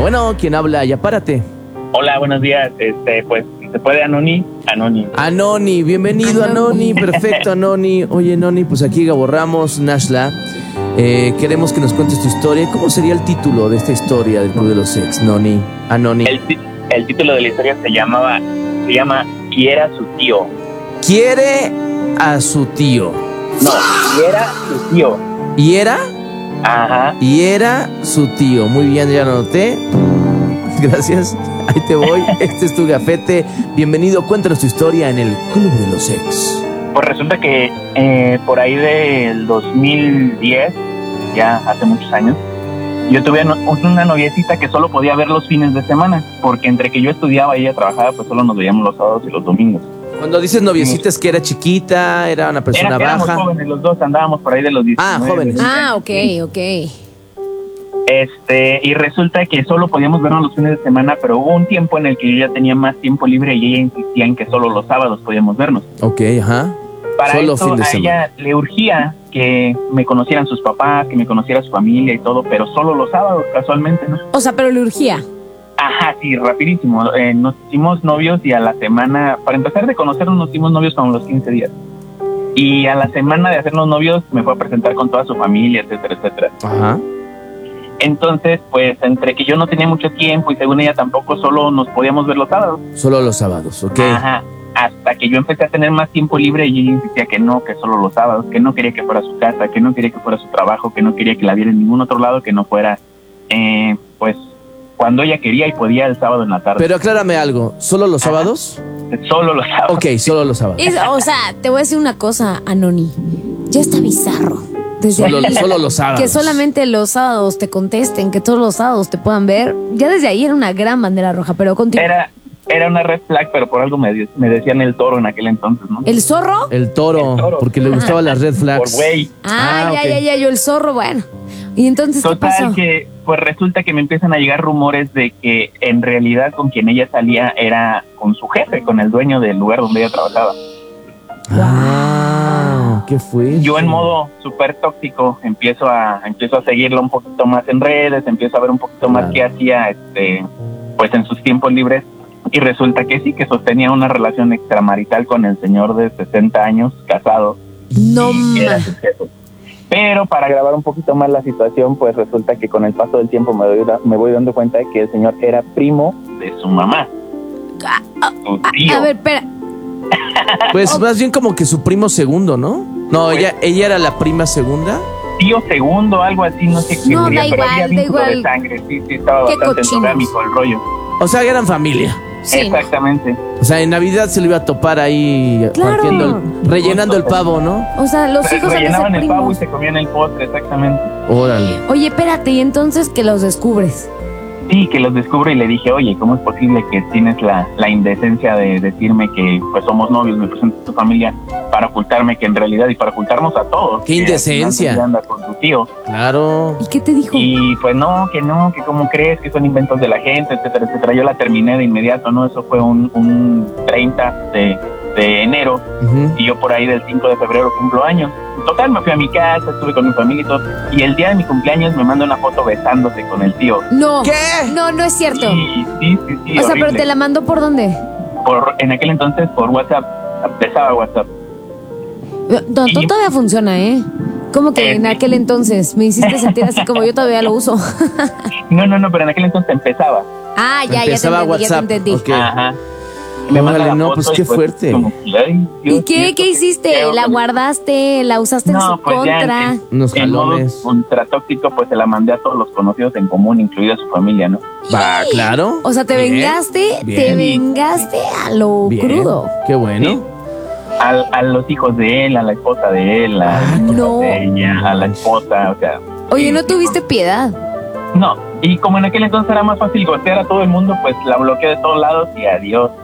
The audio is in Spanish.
Bueno, ¿quién habla? Ya párate. Hola, buenos días. Pues, ¿se puede Anoni? Anoni, bienvenido Anoni. Perfecto, Anoni. Oye, Anoni, pues aquí Gabo Ramos, Nashla. Queremos que nos cuentes tu historia. ¿Cómo sería el título de esta historia del Club de los Ex, Anoni? El título de la historia se llama Y era su tío. Quiere a su tío. No, y era su tío. ¿Y era? Ajá. Y era su tío. Muy bien, ya lo anoté. Gracias. Ahí te voy. Este es tu gafete. Bienvenido. Cuéntanos tu historia en el Club de los Ex. Pues resulta que por ahí del 2010, ya hace muchos años, yo tuve una noviecita que solo podía ver los fines de semana, porque entre que yo estudiaba y ella trabajaba, pues solo nos veíamos los sábados y los domingos. Cuando dices noviecita, ¿es que era chiquita? ¿Era una persona éramos baja? Jóvenes, los dos andábamos por ahí de los 19. Jóvenes. Ok. Y resulta que solo podíamos vernos los fines de semana, pero hubo un tiempo en el que yo ya tenía más tiempo libre y ella insistía en que solo los sábados podíamos vernos. Ok, ajá. Para solo eso fin de a semana. ella le urgía que me conocieran sus papás, que me conociera su familia y todo, pero solo los sábados, casualmente, ¿no? O sea, pero le urgía. Ajá, sí, rapidísimo. Nos hicimos novios y a la semana, para empezar de conocernos, nos hicimos novios como los 15 días. Y a la semana de hacernos novios me fue a presentar con toda su familia, etcétera, etcétera. Ajá. Entonces, pues, entre que yo no tenía mucho tiempo y según ella tampoco, solo nos podíamos ver los sábados. Solo los sábados, ok. Ajá. Hasta que yo empecé a tener más tiempo libre y ella insistía que no, que solo los sábados, que no quería que fuera su casa, que no quería que fuera su trabajo, que no quería que la viera en ningún otro lado, que no fuera, pues, cuando ella quería y podía el sábado en la tarde. Pero aclárame algo, ¿solo los sábados? Solo los sábados. Ok, solo los sábados. O sea, te voy a decir una cosa, Anoni. Ya está bizarro. Desde Solo los sábados. Que solamente los sábados te contesten, que todos los sábados te puedan ver. Ya desde ahí era una gran bandera roja, pero continúa. Era una red flag, pero por algo me decían el toro en aquel entonces, ¿no? ¿El zorro? El toro, porque le gustaban las red flags. Por güey. Ya, yo el zorro, bueno. ¿Y entonces qué pasó? Total que, pues resulta que me empiezan a llegar rumores de que en realidad con quien ella salía era con su jefe, con el dueño del lugar donde ella trabajaba. ¿Qué fue? Yo en modo súper tóxico empiezo a seguirla un poquito más en redes, empiezo a ver un poquito más qué hacía, pues en sus tiempos libres. Y resulta que sí, que sostenía una relación extramarital con el señor de 60 años, casado. No más. Pero para agravar un poquito más la situación, pues resulta que con el paso del tiempo me voy dando cuenta de que el señor era primo de su mamá. Su tío. A ver, espera. Pues más bien como que su primo segundo, ¿no? No, pues, ella era la prima segunda. Tío segundo, algo así, no sé qué. No, quería, da pero igual, había vínculo da igual. de sangre, sí, estaba Qué bastante cochinos. endogámico el rollo. O sea, eran familia. Sí, exactamente. O sea, en Navidad se lo iba a topar ahí Claro. rellenando el pavo, ¿no? O sea, los hijos han de ser rellenaban el pavo y primos. se comían el postre, exactamente. Órale. Oye, espérate, ¿y entonces que los descubres? Sí, que los descubro y le dije, oye, ¿cómo es posible que tienes la indecencia de decirme que pues somos novios, me presentas a tu familia para ocultarme que en realidad y para ocultarnos a todos? ¡Qué indecencia! Que anda con tu tío. Claro. ¿Y qué te dijo? Y pues no, que cómo crees, que son inventos de la gente, etcétera, etcétera. Yo la terminé de inmediato, ¿no? Eso fue un 30 de enero y yo por ahí del 5 de febrero cumplo años. Total, me fui a mi casa, estuve con mi familia y todo. Y el día de mi cumpleaños me manda una foto besándose con el tío. No. ¿Qué? No es cierto. Sí, O sea, horrible. pero te la mandó ¿por dónde? En aquel entonces por WhatsApp, empezaba WhatsApp. No, Y- todavía funciona, ¿eh? ¿Cómo que en aquel entonces? Me hiciste sentir así como yo todavía lo uso. No, pero en aquel entonces empezaba. Ya te Empezaba entendí, WhatsApp. ya te entendí. Ok. Ajá. Órale, no, pues qué fuerte. Como que, ay, Dios, ¿Y qué ¿esto hiciste? qué ¿La onda? guardaste? ¿La usaste en No, su pues contra? Unos en modo jalones. ultratóxico, pues se la mandé a todos los conocidos en común, incluida su familia, ¿no? Va, claro. O sea, te Bien, vengaste, bien. a lo Bien. crudo. Qué bueno. Sí. A los hijos de él, a la esposa de él, a los hijos no. de ella, a la esposa, o sea. Oye, sí, ¿no sí, tuviste piedad? No, y como en aquel entonces era más fácil golpear a todo el mundo, pues la bloqueé de todos lados y adiós.